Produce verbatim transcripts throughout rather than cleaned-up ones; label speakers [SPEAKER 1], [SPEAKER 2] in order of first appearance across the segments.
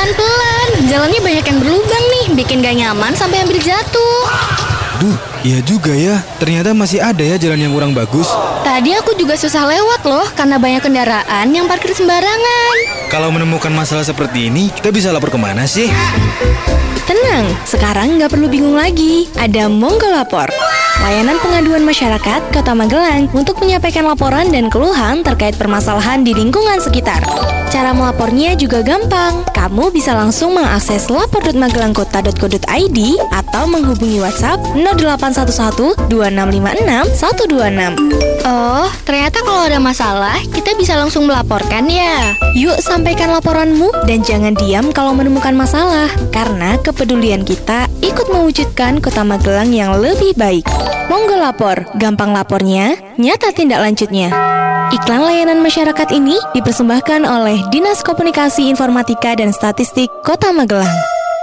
[SPEAKER 1] Pelan-pelan, jalannya banyak yang berlubang nih, bikin gak nyaman sampai hampir jatuh.
[SPEAKER 2] Duh, iya juga ya. Ternyata masih ada ya jalan yang kurang bagus.
[SPEAKER 1] Tadi aku juga susah lewat loh, karena banyak kendaraan yang parkir sembarangan.
[SPEAKER 2] Kalau menemukan masalah seperti ini, kita bisa lapor kemana sih?
[SPEAKER 3] Tenang, sekarang nggak perlu bingung lagi. Ada Monggo Lapor, layanan pengaduan masyarakat Kota Magelang untuk menyampaikan laporan dan keluhan terkait permasalahan di lingkungan sekitar. Cara melapornya juga gampang. Kamu bisa langsung mengakses lapor dot magelangkota dot co dot i d atau menghubungi WhatsApp nol delapan satu satu dua enam lima enam satu dua enam.
[SPEAKER 1] Oh, ternyata kalau ada masalah, kita bisa langsung melaporkan ya.
[SPEAKER 3] Yuk sampaikan laporanmu dan jangan diam kalau menemukan masalah, karena kepedulian kita ikut mewujudkan Kota Magelang yang lebih baik. Monggo Lapor, gampang lapornya, nyata tindak lanjutnya. Iklan layanan masyarakat ini dipersembahkan oleh Dinas Komunikasi Informatika dan Statistik Kota Magelang.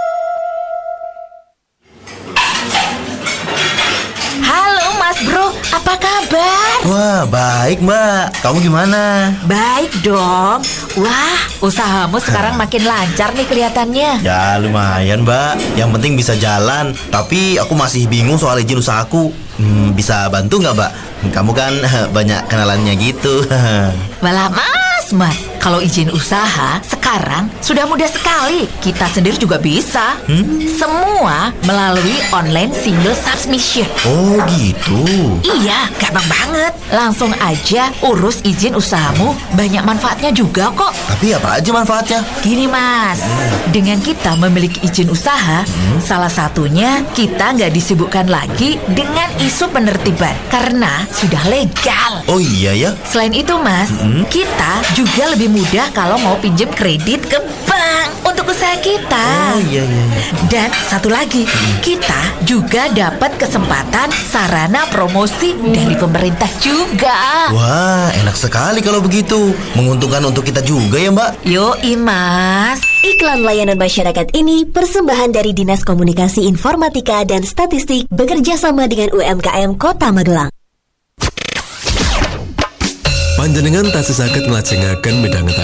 [SPEAKER 4] Halo Mas Bro, apa kabar?
[SPEAKER 5] Wah, baik Mbak. Kamu gimana?
[SPEAKER 4] Baik dong. Wah, usahamu sekarang makin lancar nih kelihatannya.
[SPEAKER 5] Ya lumayan Mbak. Yang penting bisa jalan. Tapi aku masih bingung soal izin usahaku. Hmm, bisa bantu nggak Mbak? Kamu kan banyak kenalannya gitu.
[SPEAKER 4] Malah mas, mas, kalau izin usaha sekarang sudah mudah sekali. Kita sendiri juga bisa. hmm? Semua melalui online single submission.
[SPEAKER 5] Oh gitu.
[SPEAKER 4] Iya, gampang banget. Langsung aja urus izin usahamu. Banyak manfaatnya juga kok.
[SPEAKER 5] Tapi apa aja manfaatnya?
[SPEAKER 4] Gini mas, dengan kita memiliki izin usaha, hmm? salah satunya kita nggak disibukkan lagi dengan isu penertiban karena sudah legal.
[SPEAKER 5] Oh iya ya.
[SPEAKER 4] Selain itu mas, hmm? kita juga lebih mudah kalau mau pinjam kredit ke bank untuk usaha kita.
[SPEAKER 5] Oh iya iya.
[SPEAKER 4] Dan satu lagi, hmm. kita juga dapat kesempatan sarana promosi dari pemerintah juga.
[SPEAKER 5] Wah, enak sekali kalau begitu. Menguntungkan untuk kita juga ya Mbak.
[SPEAKER 4] Yoi mas.
[SPEAKER 6] Iklan layanan masyarakat ini persembahan dari Dinas Komunikasi Informatika dan Statistik bekerja sama dengan U M K M Kota Magelang.
[SPEAKER 7] Panjenengan tasih saged nglajengaken midhanget